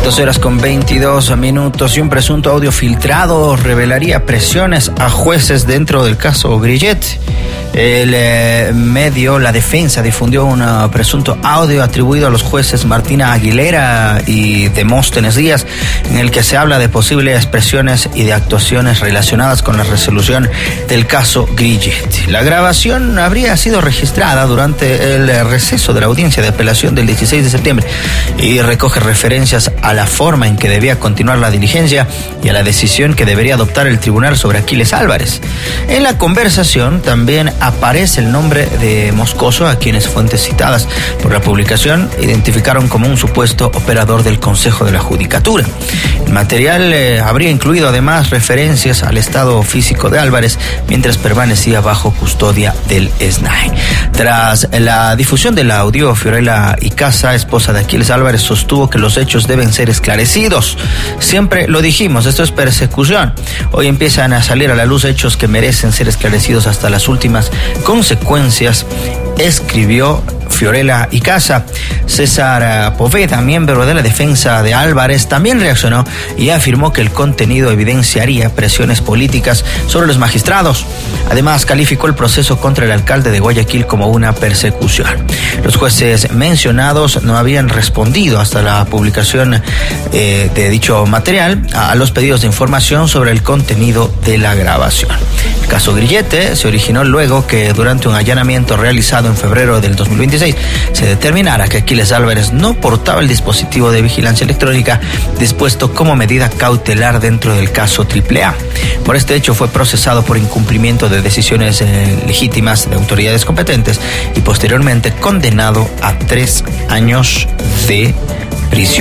2:22 y un presunto audio filtrado revelaría presiones a jueces dentro del caso Grillet. El medio La Defensa difundió un presunto audio atribuido a los jueces Martina Aguilera y Demóstenes Díaz, en el que se habla de posibles presiones y de actuaciones relacionadas con la resolución del caso Grillet. La grabación habría sido registrada durante el receso de la audiencia de apelación del 16 de septiembre y recoge referencias a la forma en que debía continuar la diligencia y a la decisión que debería adoptar el tribunal sobre Aquiles Álvarez. En la conversación también aparece el nombre de Moscoso, a quienes fuentes citadas por la publicación identificaron como un supuesto operador del Consejo de la Judicatura. El material habría incluido además referencias al estado físico de Álvarez mientras permanecía bajo custodia del SNAI. Tras la difusión del audio, Fiorella Icaza, esposa de Aquiles Álvarez, sostuvo que los hechos deben ser esclarecidos. Siempre lo dijimos, esto es persecución. Hoy empiezan a salir a la luz hechos que merecen ser esclarecidos hasta las últimas consecuencias, escribió Fiorella Icaza. César Poveda, miembro de la defensa de Álvarez, también reaccionó y afirmó que el contenido evidenciaría presiones políticas sobre los magistrados. Además, calificó el proceso contra el alcalde de Guayaquil como una persecución. Los jueces mencionados no habían respondido hasta la publicación de dicho material a los pedidos de información sobre el contenido de la grabación. El caso Grillete se originó luego que durante un allanamiento realizado en febrero del 2026 se determinara que Aquiles Álvarez no portaba el dispositivo de vigilancia electrónica dispuesto como medida cautelar dentro del caso AAA. Por este hecho fue procesado por incumplimiento de decisiones legítimas de autoridades competentes y posteriormente condenado a 3 años de prisión.